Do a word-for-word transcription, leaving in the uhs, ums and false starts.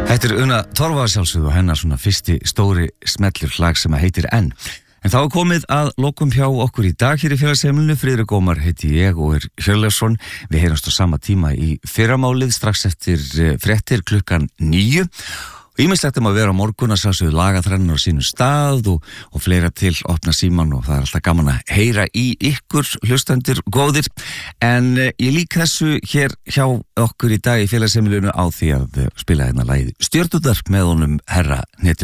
Þetta er Una Torfa sjálfsögðu og hennar svona fyrsti stóri smellur lag sem að heitir Enn. En þá er komið að lokum hjá okkur í dag hér í félagsheimilinu. Friðrik Ómar heiti ég og er Hjörleifsson. Við heyrast á sama tíma í fyrramálið strax eftir fréttir klukkan níu. Og ýmislegt um að vera á morgun að sjálfsögðu lagaþrennar á sínu stað og, og fleira til opna síman og það er alltaf gaman að heyra í ykkur hlustendur góðir. En eh, ég lík þessu hér hjá okkur í dag í félagsheimilinu á því að spila hérna lagið Stjörnurnar með honum Herra Hnetusson.